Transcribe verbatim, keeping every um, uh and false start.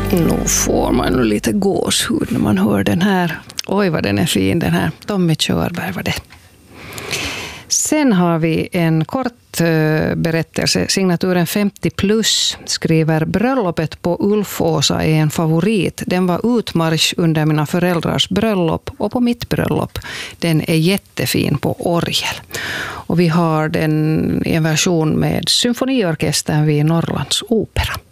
Nu får man nu lite gåshud när man hör den här. Oj vad den är fin, den här Tommy Körberg var det. Sen har vi en kort berättelse. Signaturen femtio plus skriver: bröllopet på Ulfåsa är en favorit. Den var utmarsch under mina föräldrars bröllop och på mitt bröllop. Den är jättefin på orgel. Och vi har den i en version med symfoniorkestern vid Norrlands opera.